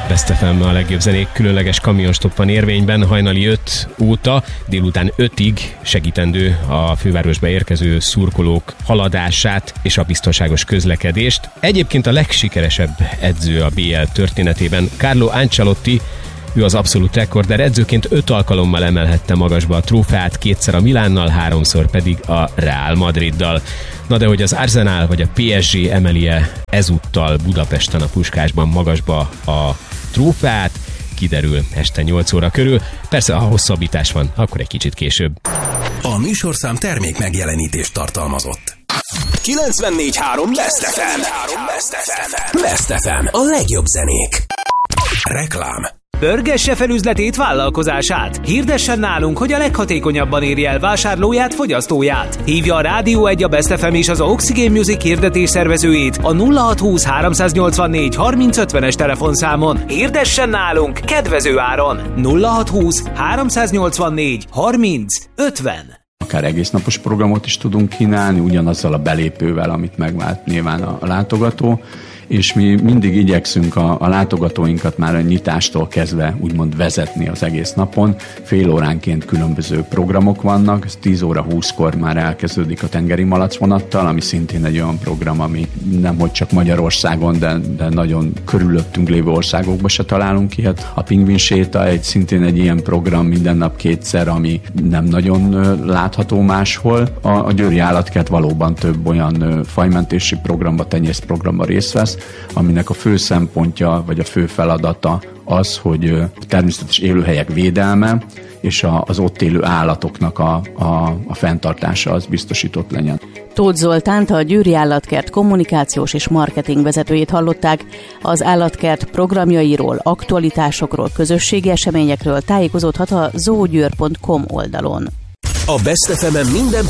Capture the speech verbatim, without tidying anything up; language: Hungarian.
Best ef em a legjobb zenék különleges kamionstoppan érvényben hajnali öt óta, délután ötig segítendő a fővárosba érkező szurkolók haladását és a biztonságos közlekedést. Egyébként a legsikeresebb edző a bé el történetében Carlo Ancelotti, ő az abszolút rekorder, edzőként öt alkalommal emelhette magasba a trófeát, kétszer a Milánnal, háromszor pedig a Real Madriddal. Na de hogy az Arsenal vagy a pé es gé emeli-e ezúttal Budapesten a Puskásban magasba a trófeát, kiderül este nyolc óra körül. Persze, ha hosszabbítás van, akkor egy kicsit később. A műsorszám termék megjelenítést tartalmazott. kilencvennégy három Best ef em. Best ef em. A legjobb zenék. Reklám. Pörgesse fel üzletét, vállalkozását. Hirdessen nálunk, hogy a leghatékonyabban érje el vásárlóját, fogyasztóját. Hívja a Rádió egy, a Best ef em és az Oxygen Music hirdetés szervezőjét a nulla hat húsz háromszáznyolcvannégy harminc ötvenes telefonszámon. Hirdessen nálunk kedvező áron. nulla hat húsz háromszáznyolcvannégy harminc ötven. Akár egész napos programot is tudunk kínálni, ugyanazzal a belépővel, amit megvált nyilván a, a látogató, és mi mindig igyekszünk a, a látogatóinkat már a nyitástól kezdve úgymond vezetni az egész napon. Fél óránként különböző programok vannak, ez tíz óra húszkor már elkezdődik a tengeri malacvonattal, ami szintén egy olyan program, ami nemhogy csak Magyarországon, de, de nagyon körülöttünk lévő országokban se találunk ilyet. A Pingvin séta egy szintén egy ilyen program, minden nap kétszer, ami nem nagyon látható máshol. A, a Győri Állatkert valóban több olyan fajmentési programba, tenyészprogramba részt vesz, aminek a fő szempontja, vagy a fő feladata az, hogy természetes élőhelyek védelme és a, az ott élő állatoknak a, a, a fenntartása az biztosított legyen. Tóth Zoltánt, a Győri Állatkert kommunikációs és marketing vezetőjét hallották. Az Állatkert programjairól, aktualitásokról, közösségi eseményekről tájékozódhat a zoogyőr pont com oldalon. A Best ef em-en minden